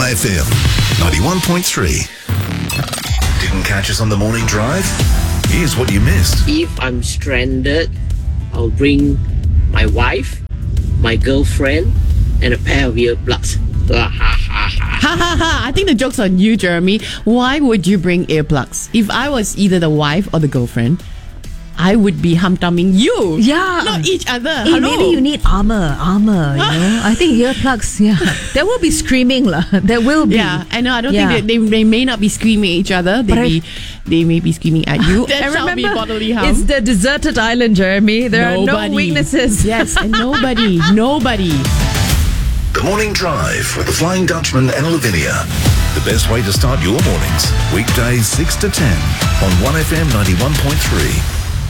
1FM 91.3. Didn't catch us on the morning drive? Here's what you missed. If I'm stranded, I'll bring my wife, my girlfriend, and a pair of earplugs. Ha ha ha. I think the joke's on you, Jeremy. Why would you bring earplugs? If I was either the wife or the girlfriend, I would be hum-tumming you. Yeah. Not each other. Hey, Hello. maybe you need armor, you know. I think earplugs, there will be screaming lah. There will be. Yeah, I know. I don't think they may not be screaming at each other. They may be screaming at you. That shall be bodily harm. It's the deserted island, Jeremy. There are no weaknesses. Yes, and nobody. The Morning Drive with the Flying Dutchman and Lavinia. The best way to start your mornings. Weekdays 6 to 10 on 1FM 91.3.